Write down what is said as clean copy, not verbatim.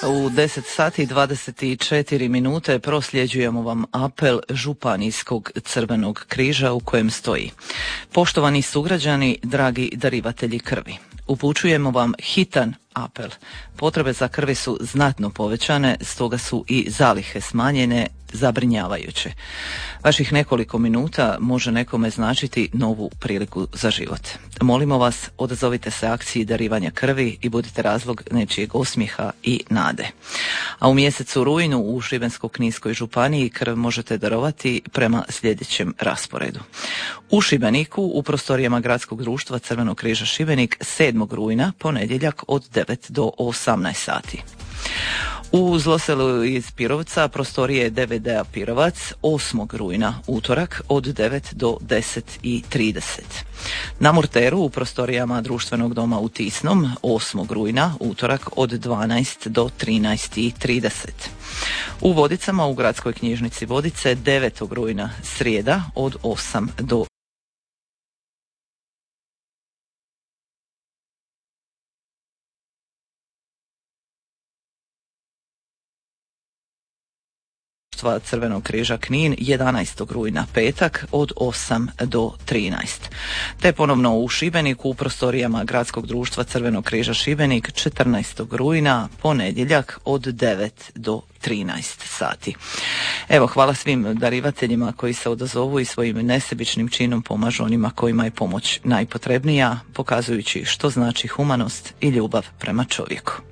U 10 sati i 24 minute prosljeđujemo vam apel Županijskog crvenog križa u kojem stoji: poštovani sugrađani, dragi darivatelji krvi, upućujemo vam hitan apel. Potrebe za krvi su znatno povećane, stoga su i zalihe smanjene, zabrinjavajuće. Vaših nekoliko minuta može nekome značiti novu priliku za život. Molimo vas, odazovite se akciji darivanja krvi i budite razlog nečijeg osmijeha i nade. A u mjesecu rujnu u Šibensko-kninskoj županiji krv možete darovati prema sljedećem rasporedu. U Šibeniku u prostorijama Gradskog društva Crvenog križa Šibenik 7. rujna ponedjeljak od 9 do 18 sati. U Zloselu iz Pirovca prostorije DVD-a Pirovac 8. rujna utorak od 9 do 10:30. Na Murteru u prostorijama Društvenog doma u Tisnom 8. rujna utorak od 12 do 13:30. U Vodicama u Gradskoj knjižnici Vodice 9. rujna srijeda od 8 do Crvenog križa Knin 11. rujna petak od 8 do 13. Te ponovno u Šibeniku u prostorijama Gradskog društva Crvenog križa Šibenik 14. rujna ponedjeljak od 9 do 13 sati. Evo, hvala svim darivateljima koji se odazovu i svojim nesebičnim činom pomažu onima kojima je pomoć najpotrebnija, pokazujući što znači humanost i ljubav prema čovjeku.